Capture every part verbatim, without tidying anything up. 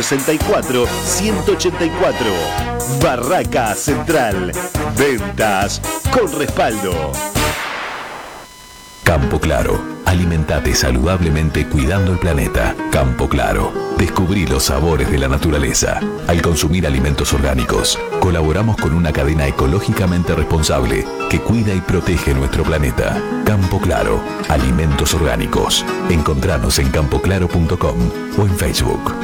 sesenta y cuatro, ciento ochenta y cuatro. Barraca Central. Ventas con respaldo. Campo Claro. Alimentate saludablemente cuidando el planeta. Campo Claro. Descubrí los sabores de la naturaleza. Al consumir alimentos orgánicos, colaboramos con una cadena ecológicamente responsable que cuida y protege nuestro planeta. Campo Claro. Alimentos orgánicos. Encontranos en campo claro punto com o en Facebook.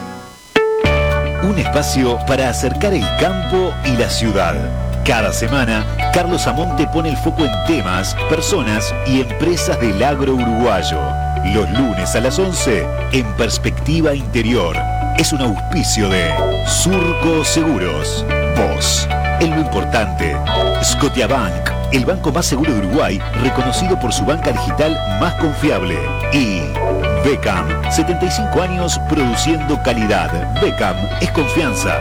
Un espacio para acercar el campo y la ciudad. Cada semana, Carlos Amonte pone el foco en temas, personas y empresas del agro uruguayo. Los lunes a las once, en Perspectiva Interior. Es un auspicio de Surco Seguros. Vos, en lo importante. Scotiabank, el banco más seguro de Uruguay, reconocido por su banca digital más confiable. Y Beckham, setenta y cinco años produciendo calidad. Beckham es confianza.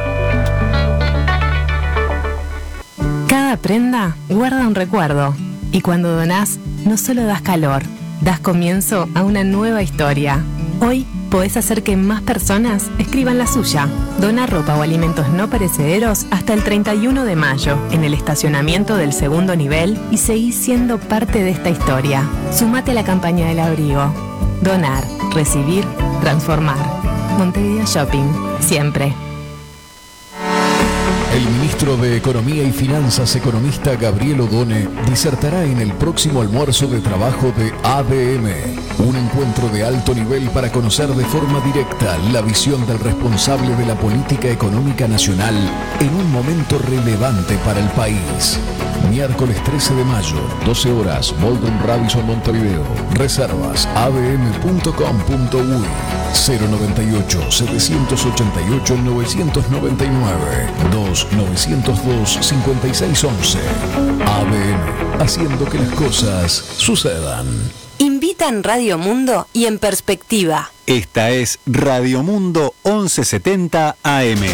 Cada prenda guarda un recuerdo. Y cuando donás, no solo das calor, das comienzo a una nueva historia. Hoy podés hacer que más personas escriban la suya. Dona ropa o alimentos no perecederos hasta el treinta y uno de mayo en el estacionamiento del segundo nivel y seguí siendo parte de esta historia. Sumate a la campaña del abrigo. Donar, recibir, transformar. Montevideo Shopping, siempre. El ministro de Economía y Finanzas, economista Gabriel Odone, disertará en el próximo almuerzo de trabajo de A D M, un encuentro de alto nivel para conocer de forma directa la visión del responsable de la política económica nacional en un momento relevante para el país. Miércoles trece de mayo, doce horas, Bolden Radisson, Montevideo. Reservas a d m punto com punto u y cero noventa y ocho, setecientos ochenta y ocho, novecientos noventa y nueve, dos novecientos dos, cincuenta y seis once. A D M, haciendo que las cosas sucedan. Invita en Radio Mundo y en Perspectiva. Esta es Radio Mundo once setenta A M.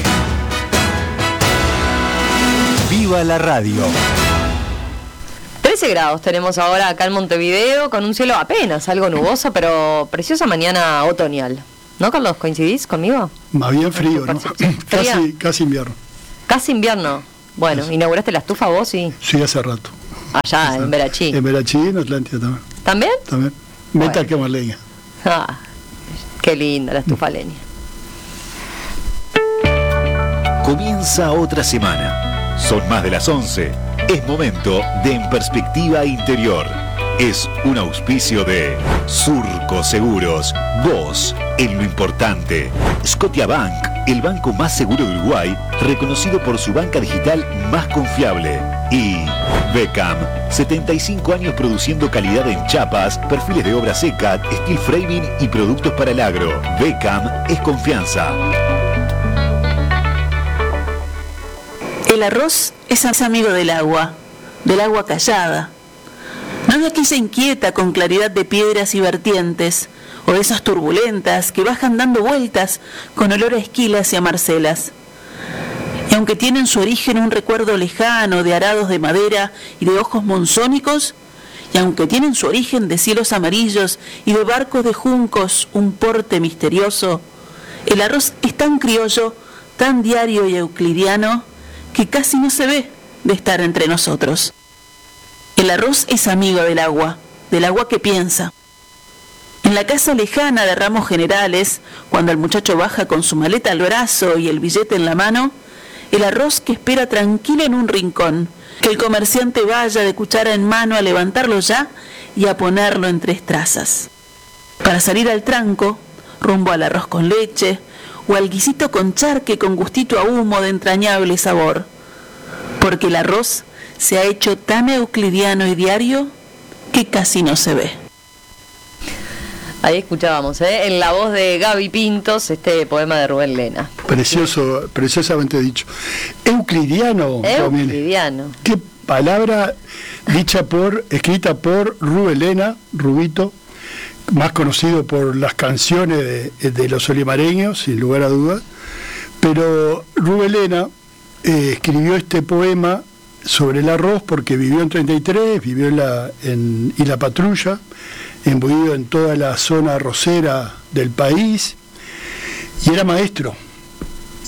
¡Viva la radio! trece grados tenemos ahora acá en Montevideo, con un cielo apenas algo nuboso, pero preciosa mañana otoñal. ¿No, Carlos? ¿Coincidís conmigo? Más bien frío, ¿no? Casi, casi invierno. Casi invierno. Bueno, Casi. ¿inauguraste la estufa vos? Sí, Sí, hace rato. allá Hace en Verachí. En Verachí, en Atlántida también. ¿También? También. Meta Bueno. quema leña. Ah, qué linda la estufa leña. Comienza otra semana. Son más de las once. Es momento de En Perspectiva Interior. Es un auspicio de Surco Seguros. Vos, en lo importante. Scotiabank, el banco más seguro de Uruguay, reconocido por su banca digital más confiable. Y Beckham, setenta y cinco años produciendo calidad en chapas, perfiles de obra seca, steel framing y productos para el agro. Beckham es confianza. El arroz es amigo del agua, del agua callada. No de aquella inquieta con claridad de piedras y vertientes, o de esas turbulentas que bajan dando vueltas con olor a esquilas y a marcelas. Y aunque tienen su origen un recuerdo lejano de arados de madera y de ojos monzónicos, y aunque tienen su origen de cielos amarillos y de barcos de juncos un porte misterioso, el arroz es tan criollo, tan diario y euclidiano, que casi no se ve de estar entre nosotros. El arroz es amigo del agua, del agua que piensa. En la casa lejana de Ramos Generales, cuando el muchacho baja con su maleta al brazo y el billete en la mano, el arroz que espera tranquilo en un rincón, que el comerciante vaya de cuchara en mano a levantarlo ya y a ponerlo en tres trazas. Para salir al tranco, rumbo al arroz con leche, o al guisito con charque con gustito a humo de entrañable sabor, porque el arroz se ha hecho tan euclidiano y diario que casi no se ve. Ahí escuchábamos, ¿eh? En la voz de Gaby Pintos, este poema de Rubén Lena. Precioso, preciosamente dicho. Euclidiano. Euclidiano. Romine. Qué palabra dicha por, escrita por Rubén Lena, Rubito, más conocido por las canciones de, de los olimareños, sin lugar a dudas. Pero Rubén Lena eh, escribió este poema sobre el arroz porque vivió en treinta y tres, vivió en la, en Isla Patrulla, embuido en toda la zona arrocera del país, y era maestro,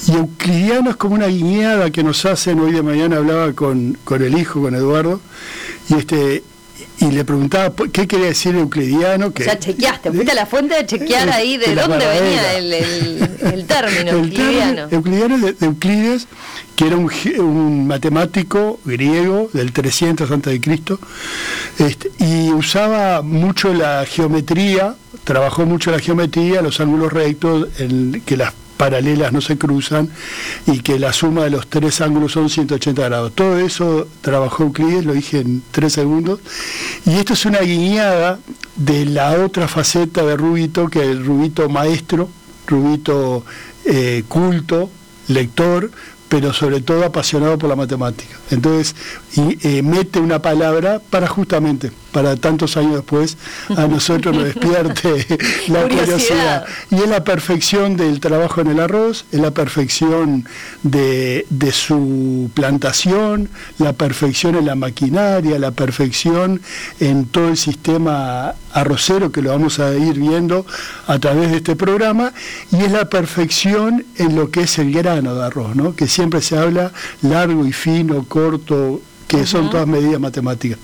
Y euclidiano es como una guiñada que nos hacen. Hoy de mañana hablaba con, con el hijo, con Eduardo, y este y le preguntaba qué quería decir euclidiano. Que, o sea, chequeaste, fuiste a la fuente de chequear ahí de, de dónde venía el, el, el término el euclidiano. Término, euclidiano de, de Euclides, que era un, un matemático griego del trescientos antes de Cristo, este, y usaba mucho la geometría, trabajó mucho la geometría, los ángulos rectos, el, que las paralelas no se cruzan y que la suma de los tres ángulos son ciento ochenta grados. Todo eso trabajó Euclides, lo dije en tres segundos, y esto es una guiñada de la otra faceta de Rubito, que es el Rubito maestro, Rubito eh, culto, lector, pero sobre todo apasionado por la matemática. Entonces, y, eh, mete una palabra para justamente, para tantos años después, a nosotros nos despierte la curiosidad. curiosidad. Y es la perfección del trabajo en el arroz, es la perfección de, de su plantación, la perfección en la maquinaria, la perfección en todo el sistema arrocero, que lo vamos a ir viendo a través de este programa, y es la perfección en lo que es el grano de arroz, ¿no? Que siempre se habla largo y fino, corto, que uh-huh. son todas medidas matemáticas.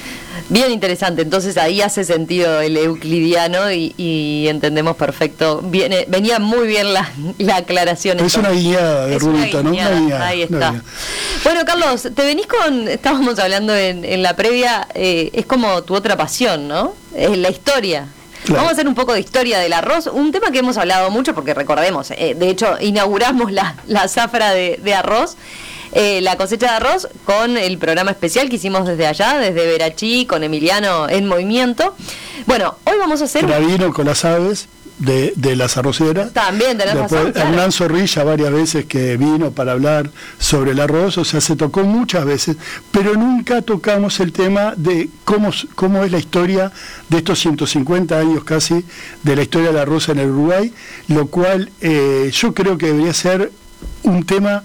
Bien interesante, entonces ahí hace sentido el euclidiano y, y entendemos perfecto. Viene, venía muy bien la, la aclaración. Es una guiada de Rubito, ¿no? Una guiada, ahí está. Guiada. Bueno, Carlos, te venís con, estábamos hablando en, en la previa, eh, es como tu otra pasión, ¿no? Es la historia. Claro. Vamos a hacer un poco de historia del arroz, un tema que hemos hablado mucho porque recordemos, eh, de hecho inauguramos la, la zafra de, de arroz. Eh, la cosecha de arroz con el programa especial que hicimos desde allá, desde Verachí, con Emiliano en movimiento. Bueno, hoy vamos a hacer... Gravino con las aves de, de las arroceras. También tenemos Después, razón, claro. Hernán Zorrilla varias veces que vino para hablar sobre el arroz, o sea, se tocó muchas veces, pero nunca tocamos el tema de cómo, cómo es la historia de estos ciento cincuenta años casi de la historia del arroz en el Uruguay, lo cual eh, yo creo que debería ser un tema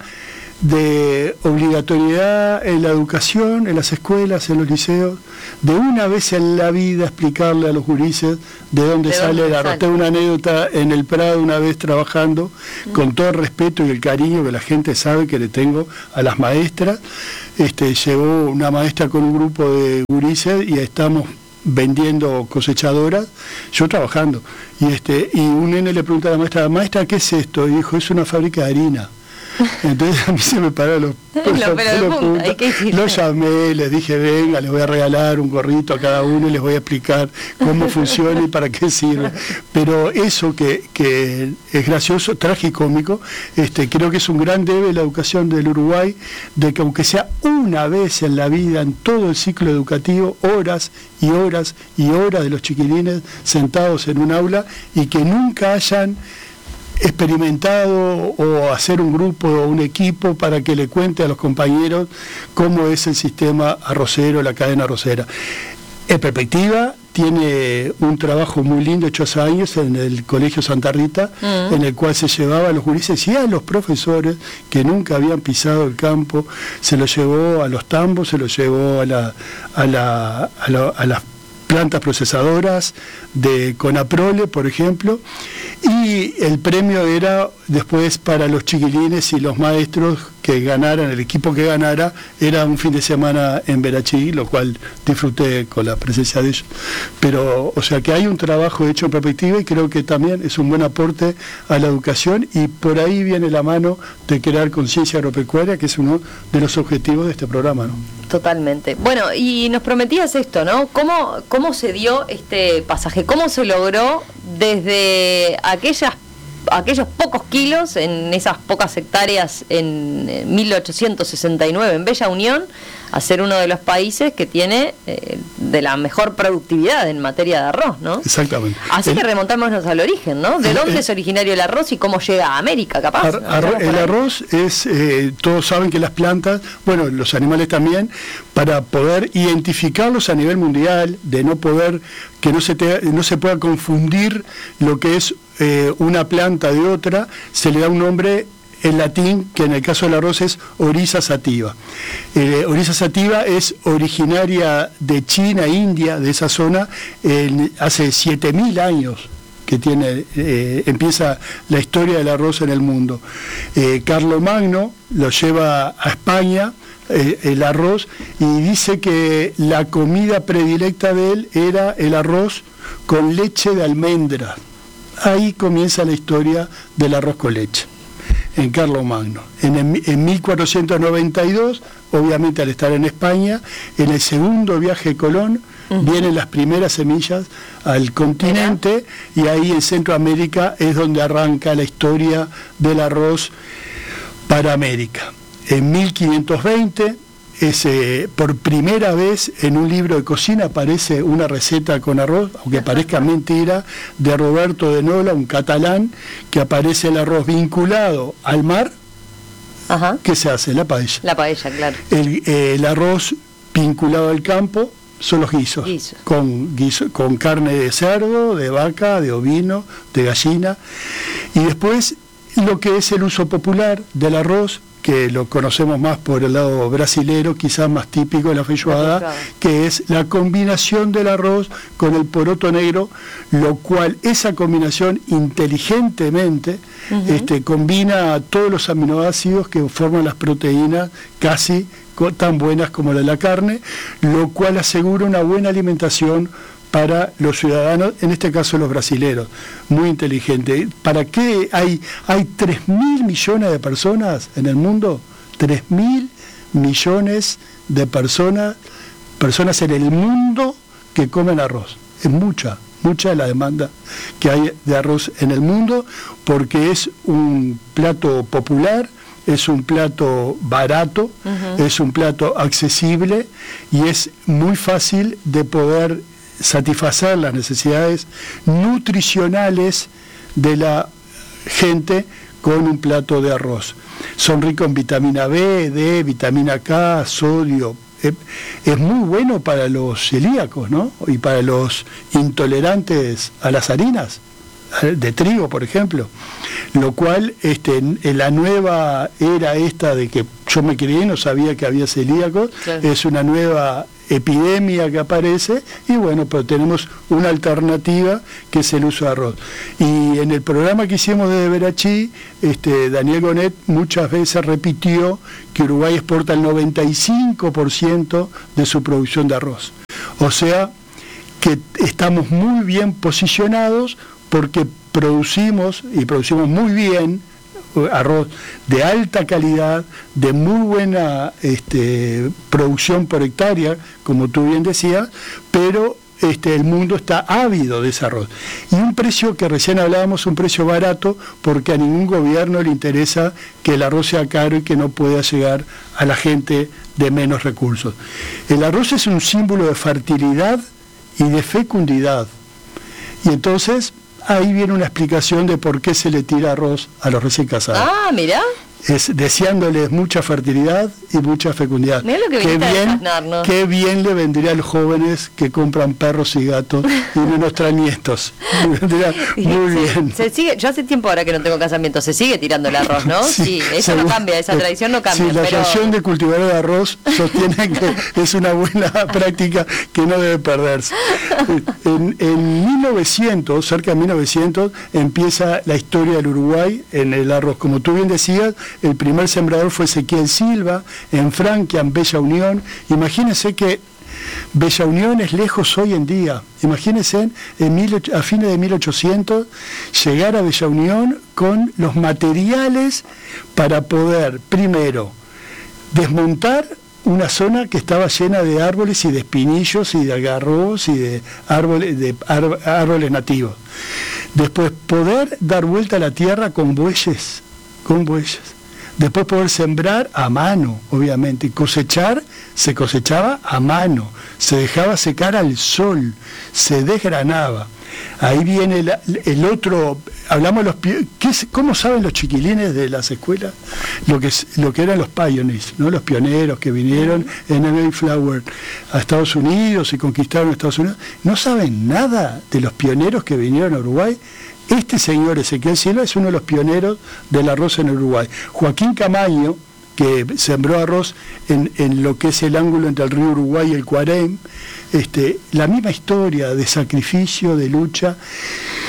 de obligatoriedad en la educación, en las escuelas, en los liceos, de una vez en la vida explicarle a los gurises de dónde ¿De sale dónde el arroz. Tengo una anécdota en el Prado una vez trabajando, mm. con todo el respeto y el cariño que la gente sabe que le tengo a las maestras. Este, llegó una maestra con un grupo de gurises y estamos vendiendo cosechadoras, yo trabajando, y este y un nene le pregunta a la maestra, maestra, ¿qué es esto? Y dijo, es una fábrica de harina. Entonces a mí se me pararon los pelos de punta. Los llamé, les dije, venga, les voy a regalar un gorrito a cada uno y les voy a explicar cómo funciona y para qué sirve. Pero eso que, que es gracioso, tragicómico, este, creo que es un gran debe de la educación del Uruguay, de que aunque sea una vez en la vida, en todo el ciclo educativo, horas y horas y horas de los chiquilines sentados en un aula y que nunca hayan experimentado o hacer un grupo o un equipo para que le cuente a los compañeros cómo es el sistema arrocero, la cadena arrocera. En perspectiva, tiene un trabajo muy lindo hecho hace años en el Colegio Santa Rita, uh-huh. en el cual se llevaba a los gurises y a los profesores que nunca habían pisado el campo, se los llevó a los tambos, se los llevó a la a la a, la, a las plantas procesadoras de Conaprole, por ejemplo, y el premio era después para los chiquilines y los maestros que ganaran, el equipo que ganara, era un fin de semana en Verachí, lo cual disfruté con la presencia de ellos. Pero, o sea que hay un trabajo hecho en perspectiva y creo que también es un buen aporte a la educación y por ahí viene la mano de crear conciencia agropecuaria, que es uno de los objetivos de este programa, ¿no? Totalmente. Bueno, y nos prometías esto, ¿no? ¿Cómo, cómo se dio este pasaje? ¿Cómo se logró desde aquellas aquellos pocos kilos en esas pocas hectáreas en mil ochocientos sesenta y nueve en Bella Unión a ser uno de los países que tiene eh, de la mejor productividad en materia de arroz, ¿no? Exactamente. Así el, que remontámonos al origen, ¿no? ¿De el, dónde el, es originario el arroz y cómo llega a América, capaz? Ar, ar, el arroz es, eh, todos saben que las plantas, bueno, los animales también, para poder identificarlos a nivel mundial, de no poder, que no se, te, no se pueda confundir lo que es eh, una planta de otra, se le da un nombre en latín, que en el caso del arroz es Oryza sativa. Eh, Oryza sativa es originaria de China, India, de esa zona, en, hace siete mil años. que tiene, eh, empieza la historia del arroz en el mundo. Eh, Carlomagno lo lleva a España, eh, el arroz, y dice que la comida predilecta de él era el arroz con leche de almendra. Ahí comienza la historia del arroz con leche, en Carlomagno. En, el, en mil cuatrocientos noventa y dos, obviamente al estar en España, en el segundo viaje de Colón, uh-huh. vienen las primeras semillas al continente. ¿Era? Y ahí en Centroamérica es donde arranca la historia del arroz para América. En mil quinientos veinte, es, eh, por primera vez en un libro de cocina aparece una receta con arroz, aunque parezca mentira, de Roberto de Nola, un catalán, que aparece el arroz vinculado al mar. Ajá. ¿Qué se hace? La paella. La paella, claro. El, eh, el arroz vinculado al campo son los guisos, Guiso. con, guiso, con carne de cerdo, de vaca, de ovino, de gallina. Y después lo que es el uso popular del arroz, que lo conocemos más por el lado brasilero, quizás más típico de la feijoada, que es la combinación del arroz con el poroto negro, lo cual esa combinación inteligentemente uh-huh. este, combina todos los aminoácidos que forman las proteínas casi tan buenas como la de la carne, lo cual asegura una buena alimentación para los ciudadanos, en este caso los brasileros. Muy inteligente. ¿Para qué hay, hay tres mil millones de personas en el mundo? tres mil millones de personas, personas en el mundo que comen arroz. Es mucha, mucha la demanda que hay de arroz en el mundo, porque es un plato popular, es un plato barato, uh-huh. es un plato accesible y es muy fácil de poder satisfacer las necesidades nutricionales de la gente con un plato de arroz. Son ricos en vitamina B, D, vitamina K, sodio. Es, es muy bueno para los celíacos, ¿no? Y para los intolerantes a las harinas de trigo, por ejemplo, lo cual este, en, en la nueva era esta de que yo me crié, no sabía que había celíacos, claro. Es una nueva epidemia que aparece y bueno, pero tenemos una alternativa que es el uso de arroz. Y en el programa que hicimos de Verachí, este, Daniel Gonet muchas veces repitió que Uruguay exporta el noventa y cinco por ciento de su producción de arroz. O sea, que estamos muy bien posicionados porque producimos, y producimos muy bien, arroz de alta calidad, de muy buena este, producción por hectárea, como tú bien decías, pero este, el mundo está ávido de ese arroz. Y un precio que recién hablábamos, un precio barato, porque a ningún gobierno le interesa que el arroz sea caro y que no pueda llegar a la gente de menos recursos. El arroz es un símbolo de fertilidad y de fecundidad. Y entonces ahí viene una explicación de por qué se le tira arroz a los recién casados. Ah, mirá. Es deseándoles mucha fertilidad y mucha fecundidad. Mirá lo que qué bien, qué bien le vendría a los jóvenes que compran perros y gatos y no nos traen nietos. Le vendría muy se, bien. Se sigue, yo hace tiempo ahora que no tengo casamiento, se sigue tirando el arroz, ¿no? Sí, sí, eso según, no cambia, esa tradición no cambia. Sí, la pero... asociación de cultivadores de arroz sostiene que es una buena práctica que no debe perderse. En, en mil novecientos, cerca de mil novecientos, empieza la historia del Uruguay en el arroz. Como tú bien decías, el primer sembrador fue Ezequiel Silva, en Franquia, en Bella Unión. Imagínense que Bella Unión es lejos hoy en día. Imagínense en mil, a fines de mil ochocientos llegar a Bella Unión con los materiales para poder, primero, desmontar una zona que estaba llena de árboles y de espinillos y de algarrobos y de árboles, de ar, árboles nativos. Después, poder dar vuelta a la tierra con bueyes, con bueyes. Después poder sembrar a mano, obviamente, y cosechar, se cosechaba a mano, se dejaba secar al sol, se desgranaba. Ahí viene el, el otro, hablamos de los, ¿qué es, ¿cómo saben los chiquilines de las escuelas? Lo que, lo que eran los pioneers, ¿no? Los pioneros que vinieron en el Mayflower a Estados Unidos y conquistaron Estados Unidos. No saben nada de los pioneros que vinieron a Uruguay. Este señor Ezequiel Silva es uno de los pioneros del arroz en Uruguay. Joaquín Camaño, que sembró arroz en, en lo que es el ángulo entre el río Uruguay y el Cuarem, este, la misma historia de sacrificio, de lucha.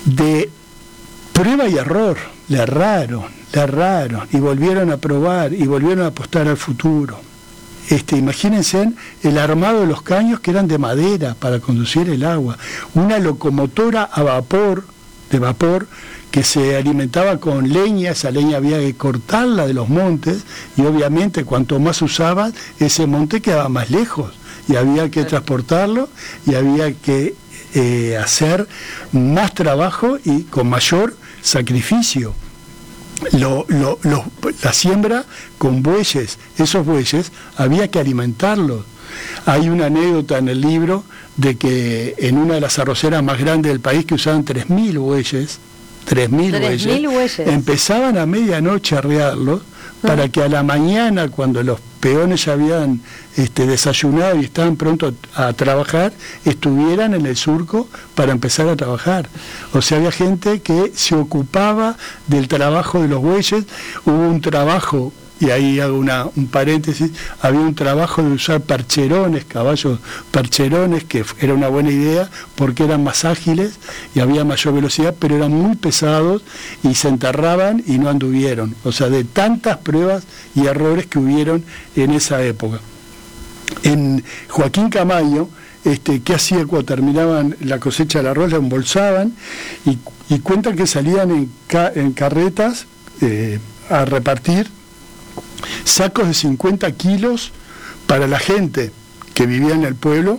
de prueba y error. Le erraron, le erraron, y volvieron a probar, y volvieron a apostar al futuro. Este, imagínense el armado de los caños, que eran de madera para conducir el agua, una locomotora a vapor, de vapor, que se alimentaba con leña. Esa leña había que cortarla de los montes, y obviamente cuanto más usaban, ese monte quedaba más lejos, y había que transportarlo, y había que eh, hacer más trabajo y con mayor sacrificio. Lo, lo, lo, la siembra con bueyes, esos bueyes había que alimentarlos. Hay una anécdota en el libro de que en una de las arroceras más grandes del país, que usaban tres mil bueyes, tres mil bueyes, bueyes, empezaban a medianoche a arrearlos para que a la mañana, cuando los peones ya habían este, desayunado y estaban prontos a trabajar, estuvieran en el surco para empezar a trabajar. O sea, había gente que se ocupaba del trabajo de los bueyes. Hubo un trabajo, y ahí hago una, un paréntesis, había un trabajo de usar percherones, caballos percherones, que era una buena idea porque eran más ágiles y había mayor velocidad, pero eran muy pesados y se enterraban y no anduvieron. O sea, de tantas pruebas y errores que hubieron en esa época. En Joaquín Camaño, este, ¿qué hacía cuando terminaban la cosecha del arroz? La embolsaban y, y cuentan que salían en, ca, en carretas eh, a repartir sacos de cincuenta kilos para la gente que vivía en el pueblo,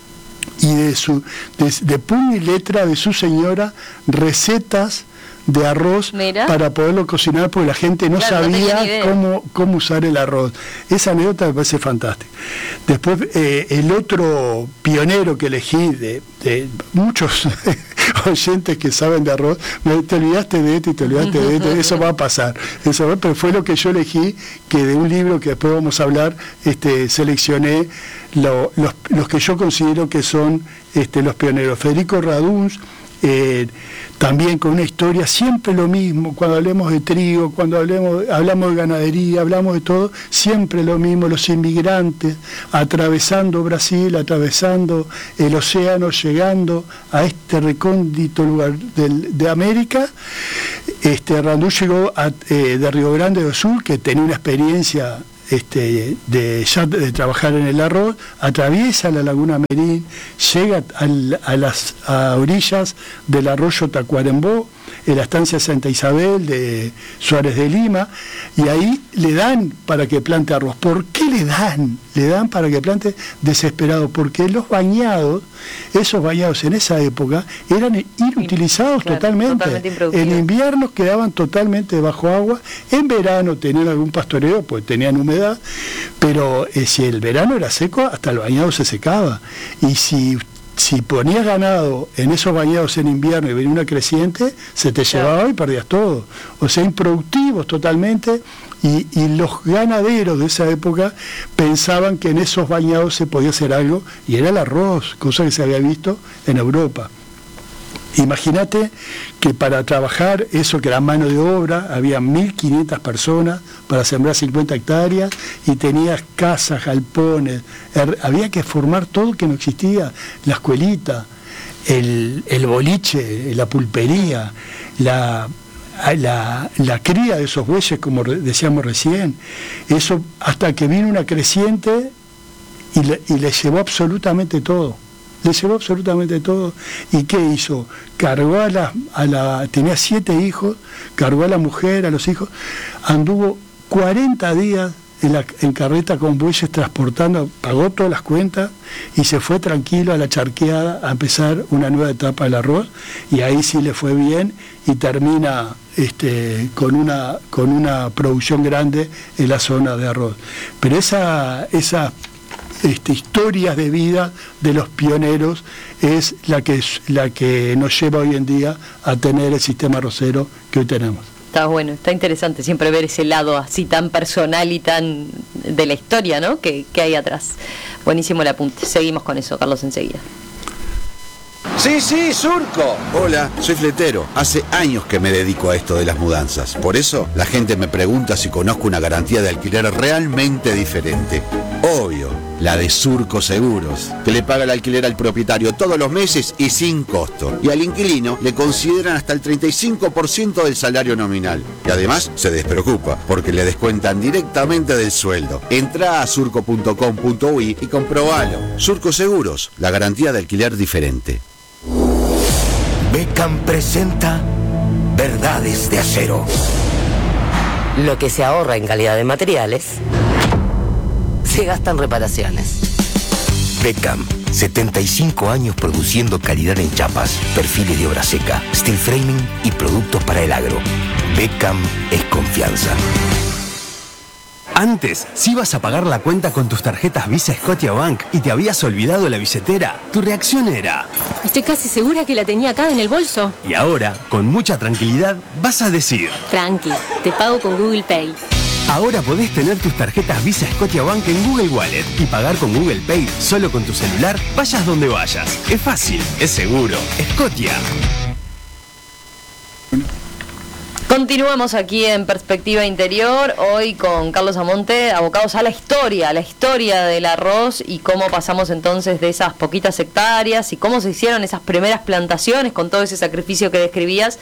y de, su, de, de puño y letra de su señora recetas de arroz. Mira, para poderlo cocinar, porque la gente no claro, sabía no cómo, cómo usar el arroz. Esa anécdota me parece fantástica. Después, eh, el otro pionero que elegí, de, de muchos oyentes que saben de arroz, me, te olvidaste de este y te olvidaste de este, eso va a pasar, eso va, pero fue lo que yo elegí, que de un libro que después vamos a hablar, este, seleccioné lo, los, los que yo considero que son este, los pioneros. Federico Raduns, Eh, también con una historia, siempre lo mismo, cuando hablemos de trigo, cuando hablemos, hablamos de ganadería, hablamos de todo, siempre lo mismo, los inmigrantes atravesando Brasil, atravesando el océano, llegando a este recóndito lugar del, de América. Este, Randú llegó a, eh, de Río Grande do Sul, que tenía una experiencia Este, de, ya de trabajar en el arroz, atraviesa la laguna Merín, llega al, a las a orillas del arroyo Tacuarembó, en la estancia Santa Isabel de Suárez de Lima, y ahí le dan para que plante arroz. ¿Por qué le dan? Le dan para que plante desesperado, porque los bañados, esos bañados en esa época, eran inutilizados claro, totalmente. totalmente en invierno quedaban totalmente bajo agua, en verano tenían algún pastoreo, pues tenían humedad, pero eh, si el verano era seco, hasta el bañado se secaba. Y si Si ponías ganado en esos bañados en invierno y venía una creciente, se te llevaba claro. y perdías todo. O sea, improductivos totalmente, y, y los ganaderos de esa época pensaban que en esos bañados se podía hacer algo, y era el arroz, cosa que se había visto en Europa. Imagínate que para trabajar eso que era mano de obra, había mil quinientas personas para sembrar cincuenta hectáreas, y tenías casas, galpones, er, había que formar todo que no existía, la escuelita, el, el boliche, la pulpería, la, la, la cría de esos bueyes, como decíamos recién, eso hasta que vino una creciente y le, y le llevó absolutamente todo. Le llevó absolutamente todo. ¿Y qué hizo? Cargó a la, a la... tenía siete hijos, cargó a la mujer, a los hijos, anduvo cuarenta días en, la, en carreta con bueyes transportando, pagó todas las cuentas y se fue tranquilo a la charqueada a empezar una nueva etapa del arroz, y ahí sí le fue bien y termina este, con, una, con una producción grande en la zona de arroz. Pero esa... esa Este, historias de vida de los pioneros es la que, la que nos lleva hoy en día a tener el sistema arrocero que hoy tenemos. Está bueno, está interesante siempre ver ese lado así tan personal y tan de la historia, ¿no? que, que hay atrás. Buenísimo el apunte. Seguimos con eso, Carlos, enseguida. Sí, sí, Surco. Hola, soy fletero. Hace años que me dedico a esto de las mudanzas. Por eso, la gente me pregunta si conozco una garantía de alquiler realmente diferente. Obvio, la de Surco Seguros, que le paga el alquiler al propietario todos los meses y sin costo. Y al inquilino le consideran hasta el treinta y cinco por ciento del salario nominal. Y además se despreocupa, porque le descuentan directamente del sueldo. Entrá a surco punto com punto uy y comprobalo. Surco Seguros, la garantía de alquiler diferente. Beckham presenta Verdades de Acero. Lo que se ahorra en calidad de materiales se gasta en reparaciones. Beckham, setenta y cinco años produciendo calidad en chapas, perfiles de obra seca, steel framing y productos para el agro. Beckham es confianza. Antes, si ibas a pagar la cuenta con tus tarjetas Visa Scotiabank y te habías olvidado la billetera, tu reacción era: estoy casi segura que la tenía acá en el bolso. Y ahora, con mucha tranquilidad, vas a decir: tranqui, te pago con Google Pay. Ahora podés tener tus tarjetas Visa Scotiabank en Google Wallet y pagar con Google Pay solo con tu celular, vayas donde vayas. Es fácil, es seguro. Scotia. Continuamos aquí en Perspectiva Interior, hoy con Carlos Amonte, abocados a la historia, a la historia del arroz y cómo pasamos entonces de esas poquitas hectáreas y cómo se hicieron esas primeras plantaciones con todo ese sacrificio que describías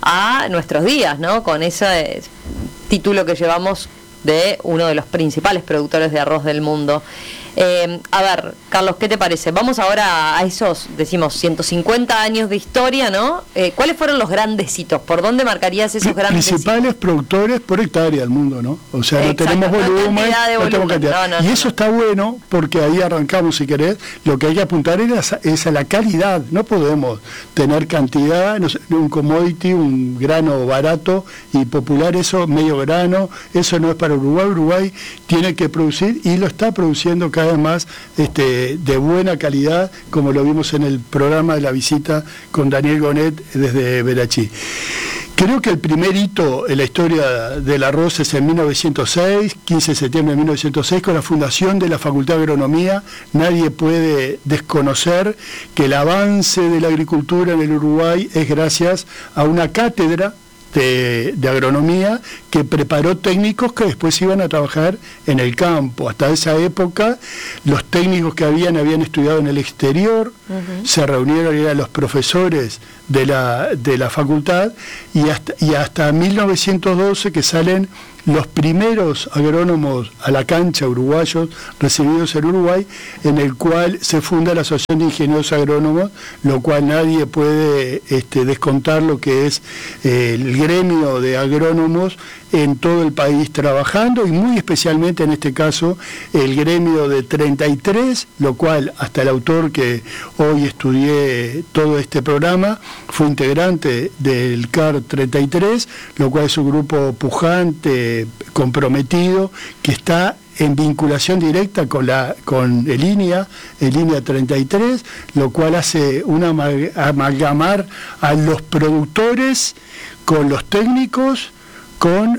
a nuestros días, ¿no? Con ese título que llevamos de uno de los principales productores de arroz del mundo. Eh, a ver, Carlos, ¿qué te parece? Vamos ahora a esos, decimos, ciento cincuenta años de historia, ¿no? Eh, ¿Cuáles fueron los grandes hitos? ¿Por dónde marcarías esos grandes principales hitos? Productores por hectárea del mundo, ¿no? O sea, Exacto, no tenemos no volumen, cantidad de no tenemos volumen. cantidad. No, no, y no, eso no. está bueno porque ahí arrancamos, si querés. Lo que hay que apuntar es a, es a la calidad. No podemos tener cantidad, no sé, un commodity, un grano barato y popular, eso medio grano, eso no es para Uruguay. Uruguay tiene que producir y lo está produciendo cada vez más Este, de buena calidad, como lo vimos en el programa de la visita con Daniel Gonet desde Verachí. Creo que el primer hito en la historia del arroz es en mil novecientos seis, quince de septiembre de mil novecientos seis, con la fundación de la Facultad de Agronomía. Nadie puede desconocer que el avance de la agricultura en el Uruguay es gracias a una cátedra De, de agronomía que preparó técnicos que después iban a trabajar en el campo. Hasta esa época los técnicos que habían habían estudiado en el exterior, uh-huh. se reunieron, eran los profesores de la, de la facultad y hasta, y hasta mil novecientos doce que salen los primeros agrónomos a la cancha uruguayos recibidos en Uruguay, en el cual se funda la Asociación de Ingenieros Agrónomos, lo cual nadie puede este, descontar lo que es eh, el gremio de agrónomos en todo el país trabajando, y muy especialmente en este caso el gremio de treinta y tres, lo cual hasta el autor que hoy estudié todo este programa fue integrante del C A R treinta y tres, lo cual es un grupo pujante, comprometido, que está en vinculación directa con la con el INEA, el INEA treinta y tres, lo cual hace una amalgamar a los productores con los técnicos, con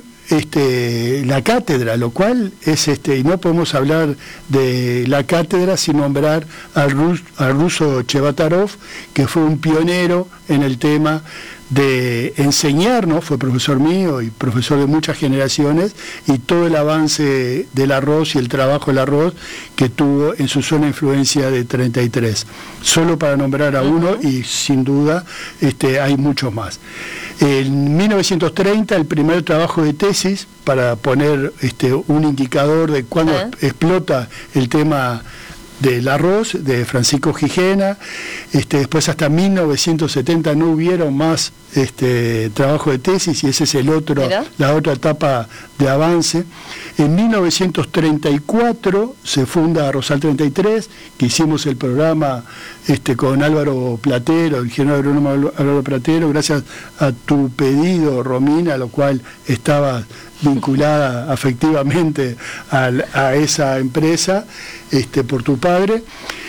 este la cátedra, lo cual es este y no podemos hablar de la cátedra sin nombrar al, rus, al ruso Chebatarov, que fue un pionero en el tema de enseñar, ¿no? Fue profesor mío y profesor de muchas generaciones, y todo el avance del arroz y el trabajo del arroz que tuvo en su zona de influencia de treinta y tres. Solo para nombrar a uno, y sin duda este, hay muchos más. En mil novecientos treinta, el primer trabajo de tesis, para poner este, un indicador de cuándo ¿Eh? explota el tema del arroz, de Francisco Gijena. Este, después hasta mil novecientos setenta no hubieron más este, trabajo de tesis, y ese es el otro, ¿Mira? la otra etapa de avance. En mil novecientos treinta y cuatro se funda Rosal treinta y tres, que hicimos el programa este, con Álvaro Platero, el ingeniero agrónomo Álvaro Platero, gracias a tu pedido, Romina, a lo cual estaba vinculada afectivamente a, a esa empresa este, por tu padre.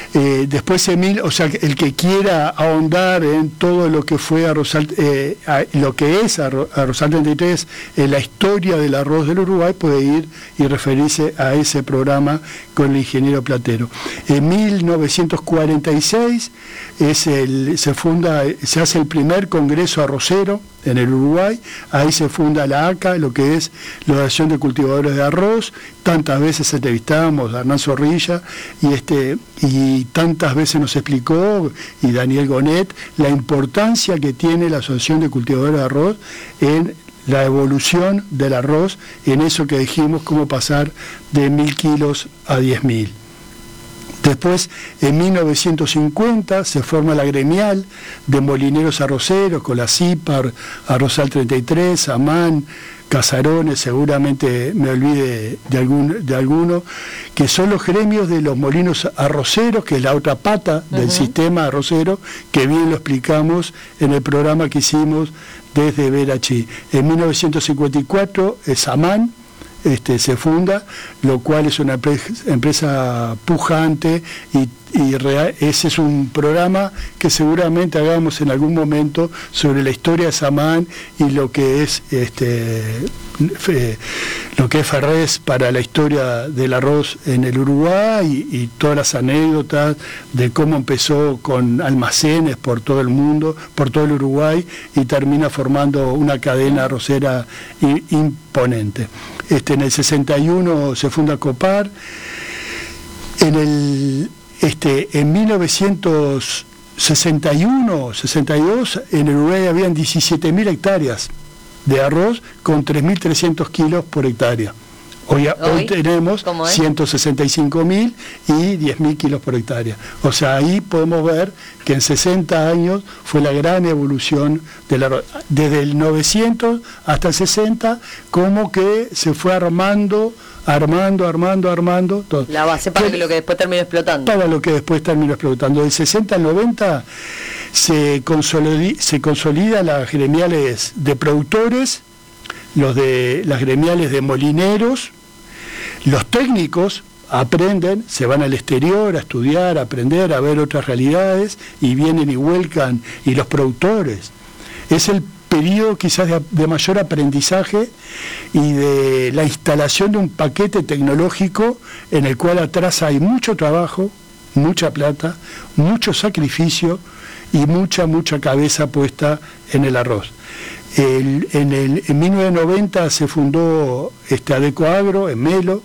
Eh, después Emil, o sea, el que quiera ahondar en todo lo que fue Arrozal, eh, a, lo que es Arro, Arrozal treinta y tres, en la historia del arroz del Uruguay, puede ir y referirse a ese programa con el ingeniero Platero. En mil novecientos cuarenta y seis es el, se funda, se hace el primer congreso arrocero en el Uruguay. Ahí se funda la A C A, lo que es la Asociación de Cultivadores de Arroz. Tantas veces entrevistamos a Hernán Zorrilla y este y tantas veces nos explicó, y Daniel Gonet, la importancia que tiene la Asociación de Cultivadores de Arroz en la evolución del arroz, en eso que dijimos, cómo pasar de mil kilos a diez mil. Después, en mil novecientos cincuenta, se forma la gremial de molineros arroceros con la CIPAR, Arrozal treinta y tres, Amán, Casarones, seguramente me olvide de, algún, de alguno, que son los gremios de los molinos arroceros, que es la otra pata del uh-huh. sistema arrocero, que bien lo explicamos en el programa que hicimos desde Verachí. En mil novecientos cincuenta y cuatro es Amán, Este, se funda, lo cual es una empresa pujante y, y real, ese es un programa que seguramente hagamos en algún momento sobre la historia de Samán y lo que es este fe, lo que es Ferrés para la historia del arroz en el Uruguay y, y todas las anécdotas de cómo empezó con almacenes por todo el mundo, por todo el Uruguay, y termina formando una cadena arrocera imponente. Este, en el sesenta y uno se funda Copar. En el este, en mil novecientos sesenta y uno, sesenta y dos, en el Uruguay habían diecisiete mil hectáreas de arroz con tres mil trescientos kilos por hectárea. Hoy, hoy, hoy tenemos ciento sesenta y cinco mil y diez mil kilos por hectárea. O sea, ahí podemos ver que en sesenta años fue la gran evolución del arroz. Desde el novecientos hasta el sesenta, como que se fue armando, armando, armando, armando. Todo. La base para que lo que después terminó explotando. Para lo que después terminó explotando. Del sesenta al noventa se consolida, se consolida las gremiales de productores, los de las gremiales de molineros. Los técnicos aprenden, se van al exterior a estudiar, a aprender, a ver otras realidades, y vienen y vuelcan, y los productores. Es el periodo quizás de, de mayor aprendizaje y de la instalación de un paquete tecnológico en el cual atrás hay mucho trabajo, mucha plata, mucho sacrificio y mucha, mucha cabeza puesta en el arroz. El, en, el, en mil novecientos noventa se fundó este Adecoagro en Melo,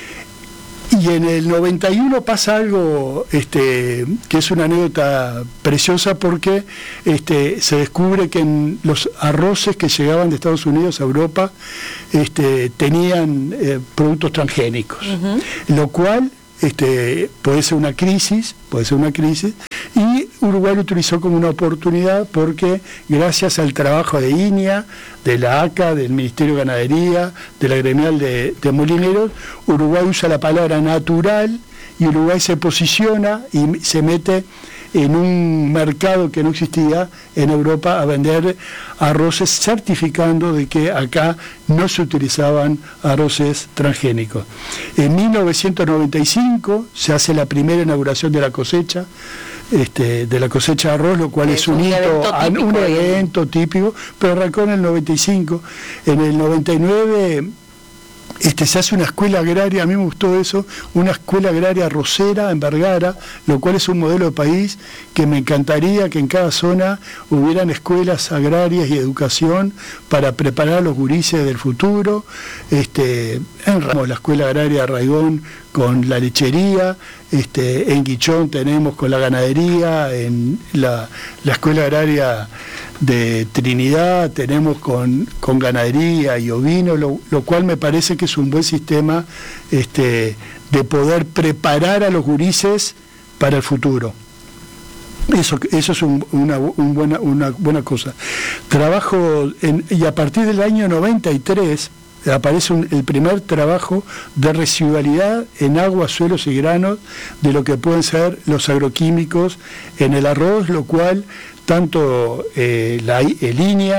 y en el noventa y uno pasa algo este, que es una anécdota preciosa, porque este, se descubre que en los arroces que llegaban de Estados Unidos a Europa este, tenían eh, productos transgénicos, uh-huh. lo cual este, puede ser una crisis, puede ser una crisis, y Uruguay lo utilizó como una oportunidad, porque gracias al trabajo de I N I A, de la A C A, del Ministerio de Ganadería, de la gremial de, de molineros, Uruguay usa la palabra natural, y Uruguay se posiciona y se mete en un mercado que no existía en Europa a vender arroces, certificando de que acá no se utilizaban arroces transgénicos. En mil novecientos noventa y cinco se hace la primera inauguración de la cosecha, este, de la cosecha de arroz, lo cual es, es un, un hito, evento un evento típico, pero arrancó en el noventa y cinco. En el noventa y nueve Este, se hace una escuela agraria, a mí me gustó eso, una escuela agraria arrocera en Vergara, lo cual es un modelo de país que me encantaría que en cada zona hubieran escuelas agrarias y educación para preparar a los gurises del futuro. Este, en Ramos, la escuela agraria de Raigón con la lechería, este, en Guichón tenemos con la ganadería, en la, la escuela agraria de Trinidad tenemos con, con ganadería y ovino, lo, lo cual me parece que es un buen sistema este, de poder preparar a los gurises para el futuro. Eso, eso es un, una, un buena, una buena cosa. Trabajo, en, y a partir del año noventa y tres aparece un, el primer trabajo de residualidad en agua, suelos y granos de lo que pueden ser los agroquímicos en el arroz, lo cual tanto eh, la el I N I A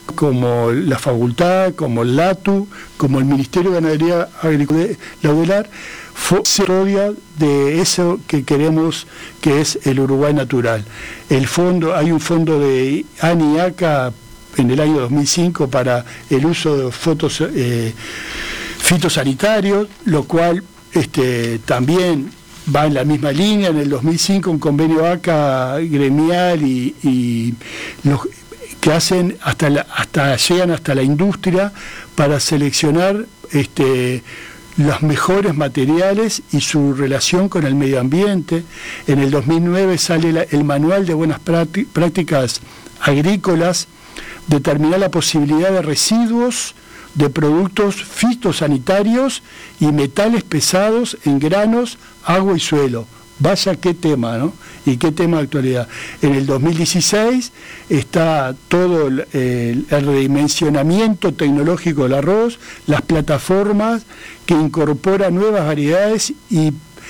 como la Facultad, como el LATU, como el Ministerio de Ganadería Agrícola Laudelar, fue historia de eso que queremos, que es el Uruguay natural. El fondo, hay un fondo de ANIACA en el año dos mil cinco para el uso de fotos, eh, fitosanitarios, lo cual este, también va en la misma línea. En el dos mil cinco un convenio ACA gremial y, y los que hacen hasta la, hasta llegan hasta la industria para seleccionar este los mejores materiales y su relación con el medio ambiente. En el dos mil nueve sale la, el manual de buenas prácticas agrícolas, determinar la posibilidad de residuos de productos fitosanitarios y metales pesados en granos, agua y suelo. Vaya qué tema, ¿no? Y qué tema de actualidad. En el dos mil dieciséis está todo el, el, el redimensionamiento tecnológico del arroz, las plataformas que incorporan nuevas variedades y,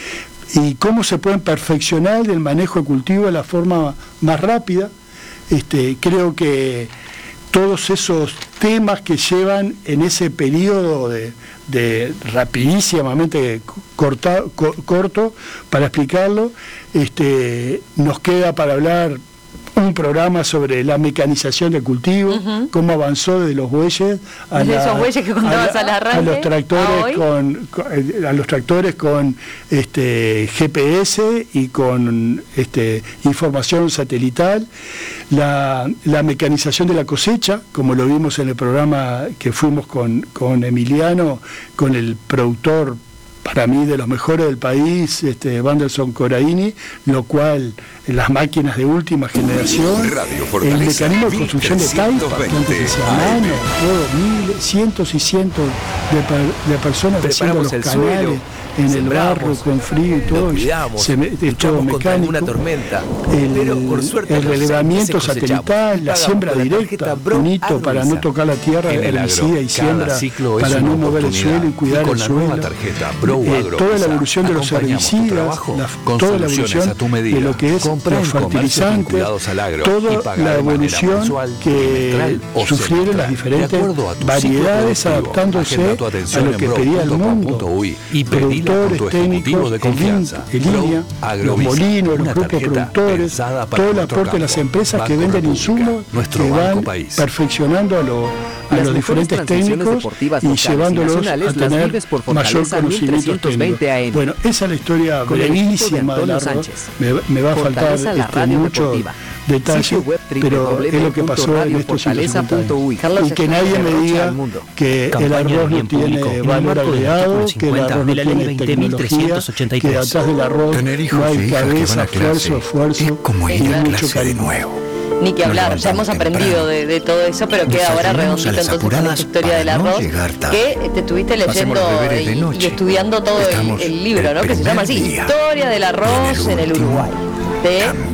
y cómo se pueden perfeccionar el manejo de cultivo de la forma más rápida. Este, creo que todos esos temas que llevan en ese periodo de, de rapidísimamente corta, co, corto para explicarlo, este, nos queda para hablar un programa sobre la mecanización del cultivo, uh-huh. cómo avanzó desde los bueyes a, desde la, esos bueyes que contabas a, la, al arranque, a los tractores a, con, con a los tractores con este G P S y con este información satelital, la, la mecanización de la cosecha, como lo vimos en el programa que fuimos con, con Emiliano, con el productor para mí de los mejores del país, este Wanderson Coraini, lo cual las máquinas de última generación, el mecanismo de construcción de taipa, que antes decía mano, todo, miles, cientos y cientos de, per, de personas haciendo los canales suelo, en el barro con frío y todo, cuidamos, se me, es todo mecánico, una tormenta, el, pero por suerte el relevamiento satelital, la siembra directa, un hito para no tocar la tierra, herbicida y siembra, para no mover el suelo y cuidar y el suelo. Eh, toda la evolución de los herbicidas, la, toda la evolución de lo que es los fertilizantes, toda la evolución que sufrieron las diferentes variedades adaptándose a lo que pedía el mundo. Productores, técnicos, en línea, los molinos, los grupos productores, todo el aporte de las empresas que venden insumos que van perfeccionando a los a los diferentes técnicos y llevándolos a tener mayor conocimiento técnico. Bueno, esa es la historia brevísima del arroz. Me, me va a faltar este, mucho detalle, pero es lo que pasó en estos ciento y que nadie me diga que el arroz no tiene valor agregado, que el arroz no tiene tecnología, que atrás del arroz no hay cabeza, esfuerzo, esfuerzo y mucho cariño. Ni que hablar, ya hemos aprendido de, de todo eso, pero queda ahora redondito entonces con la historia del arroz, que te estuviste leyendo y, y estudiando todo el, el libro, ¿no? Que se llama así, Historia del arroz en el Uruguay, de